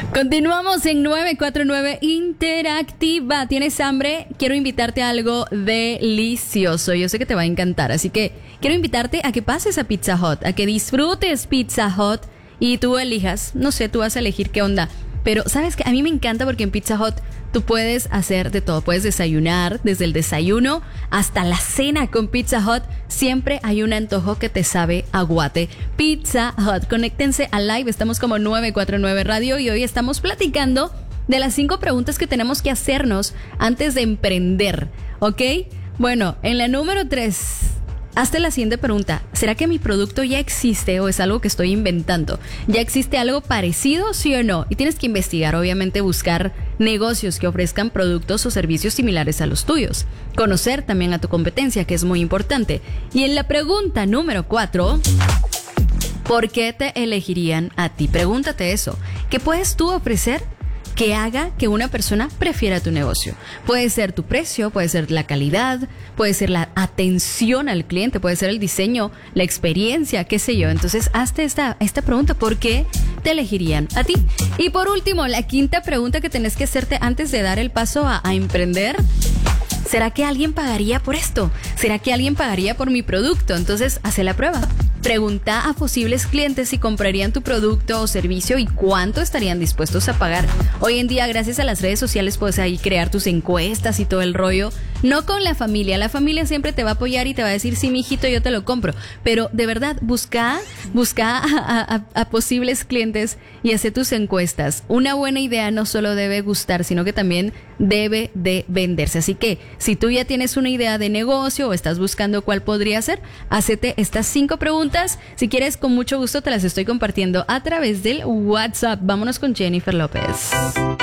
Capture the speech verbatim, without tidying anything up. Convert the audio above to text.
Continuamos en nueve cuatro nueve Interactiva. ¿Tienes hambre? Quiero invitarte a algo delicioso. Yo sé que te va a encantar, así que quiero invitarte a que pases a Pizza Hut, a que disfrutes Pizza Hut y tú elijas. No sé, tú vas a elegir qué onda. Pero sabes que a mí me encanta porque en Pizza Hut tú puedes hacer de todo. Puedes desayunar, desde el desayuno hasta la cena con Pizza Hut. Siempre hay un antojo que te sabe a guate. Pizza Hut, conéctense al live. Estamos como nueve cuatro nueve Radio y hoy estamos platicando de las cinco preguntas que tenemos que hacernos antes de emprender, ¿ok? Bueno, en la número tres, hazte la siguiente pregunta. ¿Será que mi producto ya existe o es algo que estoy inventando? ¿Ya existe algo parecido, sí o no? Y tienes que investigar, obviamente, buscar negocios que ofrezcan productos o servicios similares a los tuyos. Conocer también a tu competencia, que es muy importante. Y en la pregunta número cuatro, ¿por qué te elegirían a ti? Pregúntate eso. ¿Qué puedes tú ofrecer que haga que una persona prefiera tu negocio? Puede ser tu precio, puede ser la calidad, puede ser la atención al cliente, puede ser el diseño, la experiencia, qué sé yo. Entonces, hazte esta, esta pregunta, ¿por qué te elegirían a ti? Y por último, la quinta pregunta que tenés que hacerte antes de dar el paso a, a emprender. ¿Será que alguien pagaría por esto? ¿Será que alguien pagaría por mi producto? Entonces, haz la prueba. Pregunta a posibles clientes si comprarían tu producto o servicio y cuánto estarían dispuestos a pagar. Hoy en día, gracias a las redes sociales, puedes ahí crear tus encuestas y todo el rollo. No con la familia. La familia siempre te va a apoyar y te va a decir, sí, mijito, yo te lo compro. Pero de verdad, busca, busca a, a, a posibles clientes y hace tus encuestas. Una buena idea no solo debe gustar, sino que también debe de venderse. Así que, si tú ya tienes una idea de negocio o estás buscando cuál podría ser, hacete estas cinco preguntas. Si quieres, con mucho gusto te las estoy compartiendo a través del WhatsApp. Vámonos con Jennifer López.